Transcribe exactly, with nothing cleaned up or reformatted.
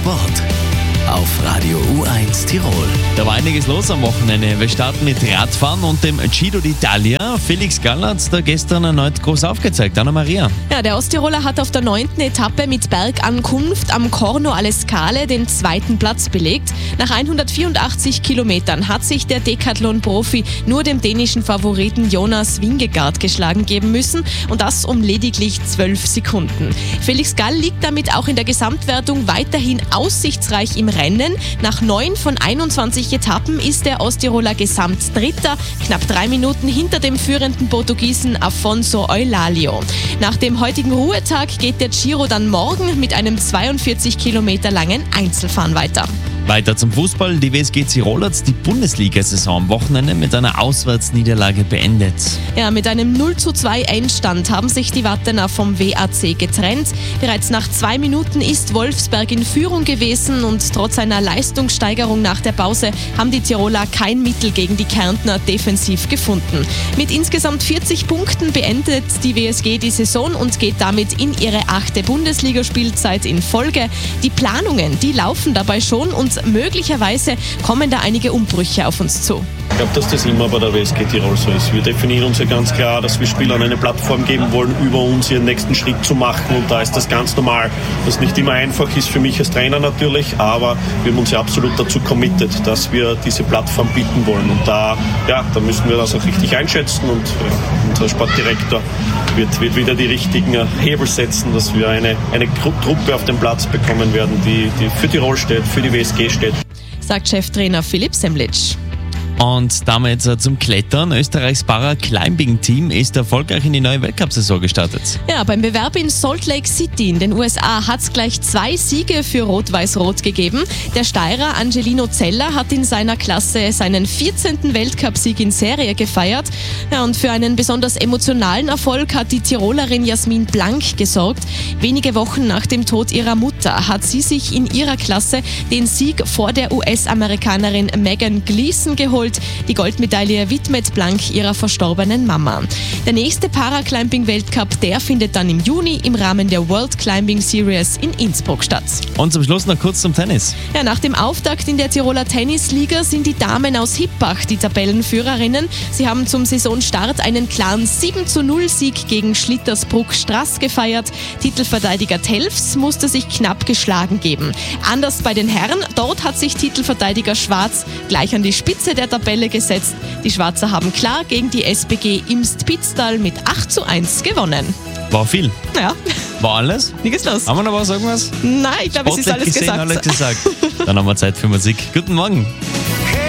Sport auf Radio U eins Tirol. Da war einiges los am Wochenende. Wir starten mit Radfahren und dem Giro d'Italia. Felix Gall hat da gestern erneut groß aufgezeigt. Anna-Maria. Ja, der Osttiroler hat auf der neunten Etappe mit Bergankunft am Corno alle Scale den zweiten Platz belegt. Nach hundertvierundachtzig Kilometern hat sich der Decathlon-Profi nur dem dänischen Favoriten Jonas Vingegaard geschlagen geben müssen und das um lediglich zwölf Sekunden. Felix Gall liegt damit auch in der Gesamtwertung weiterhin aussichtsreich im Rennen. Nach neun von einundzwanzig Etappen ist der Osttiroler Gesamtdritter, knapp drei Minuten hinter dem führenden Portugiesen Afonso Eulalio. Nach dem heutigen Ruhetag geht der Giro dann morgen mit einem zweiundvierzig Kilometer langen Einzelfahren weiter. Weiter zum Fußball. Die W S G Tirol hat die Bundesliga-Saison am Wochenende mit einer Auswärtsniederlage beendet. Ja, mit einem null zu zwei Endstand haben sich die Wattener vom W A C getrennt. Bereits nach zwei Minuten ist Wolfsberg in Führung gewesen und trotz einer Leistungssteigerung nach der Pause haben die Tiroler kein Mittel gegen die Kärntner defensiv gefunden. Mit insgesamt vierzig Punkten beendet die W S G die Saison und geht damit in ihre achte Bundesligaspielzeit in Folge. Die Planungen, die laufen dabei schon und möglicherweise kommen da einige Umbrüche auf uns zu. Ich glaube, dass das immer bei der W S G Tirol so ist. Wir definieren uns ja ganz klar, dass wir Spielern eine Plattform geben wollen, über uns ihren nächsten Schritt zu machen. Und da ist das ganz normal. Was nicht immer einfach ist für mich als Trainer natürlich, aber wir haben uns ja absolut dazu committed, dass wir diese Plattform bieten wollen. Und da, ja, da müssen wir das auch richtig einschätzen. Und ja, unser Sportdirektor wird, wird wieder die richtigen Hebel setzen, dass wir eine, eine Truppe auf den Platz bekommen werden, die, die für Tirol steht, für die W S G steht. Sagt Cheftrainer Philipp Semlitsch. Und damit zum Klettern. Österreichs Para-Climbing-Team ist erfolgreich in die neue Weltcup-Saison gestartet. Ja, beim Bewerb in Salt Lake City in den U S A hat es gleich zwei Siege für Rot-Weiß-Rot gegeben. Der Steirer Angelino Zeller hat in seiner Klasse seinen vierzehnten Weltcupsieg in Serie gefeiert. Ja, und für einen besonders emotionalen Erfolg hat die Tirolerin Jasmin Blank gesorgt. Wenige Wochen nach dem Tod ihrer Mutter hat sie sich in ihrer Klasse den Sieg vor der U S-Amerikanerin Megan Gleason geholt. Die Goldmedaille widmet Blank ihrer verstorbenen Mama. Der nächste Paraclimbing-Weltcup, der findet dann im Juni im Rahmen der World Climbing Series in Innsbruck statt. Und zum Schluss noch kurz zum Tennis. Ja, nach dem Auftakt in der Tiroler Tennisliga sind die Damen aus Hippach die Tabellenführerinnen. Sie haben zum Saisonstart einen klaren sieben zu null Sieg gegen Schlittersbruck-Straß gefeiert. Titelverteidiger Telfs musste sich knapp geschlagen geben. Anders bei den Herren, dort hat sich Titelverteidiger Schwarz gleich an die Spitze der Tabelle gesetzt. Die Schwarzer haben klar gegen die S B G Imst-Pitztal mit acht zu eins gewonnen. War viel. Ja. War alles? Nichts los. Haben wir noch was, irgendwas? Nein, ich glaube, es ist alles gesehen, gesagt. alles gesagt. Dann haben wir Zeit für Musik. Guten Morgen.